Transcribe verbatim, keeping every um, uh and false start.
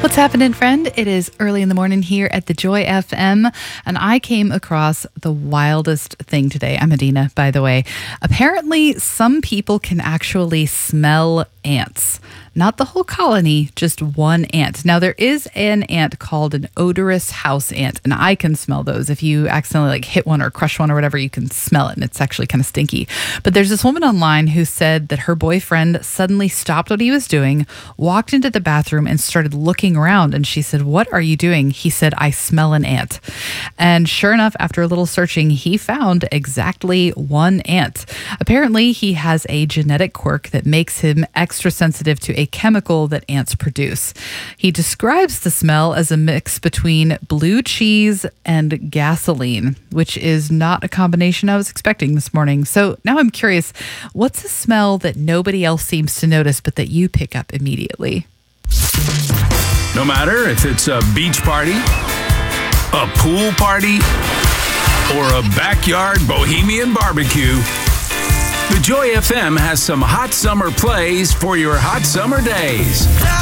What's happening, friend? It is early in the morning here at the Joy F M, and I came across the wildest thing today. I'm Adina, by the way. Apparently, some people can actually smell ants. Not the whole colony, just one ant. Now, there is an ant called an odorous house ant, and I can smell those. If you accidentally like hit one or crush one or whatever, you can smell it, and it's actually kind of stinky. But there's this woman online who said that her boyfriend suddenly stopped what he was doing, walked into the bathroom, and started looking around. And she said, "What are you doing?" He said, "I smell an ant." And sure enough, after a little searching, he found exactly one ant. Apparently, he has a genetic quirk that makes him extra sensitive to a chemical that ants produce. He describes the smell as a mix between blue cheese and gasoline, which is not a combination I was expecting this morning. So now I'm curious, what's a smell that nobody else seems to notice but that you pick up immediately? No matter if it's a beach party, a pool party, or a backyard bohemian barbecue, the Joy F M has some hot summer plays for your hot summer days.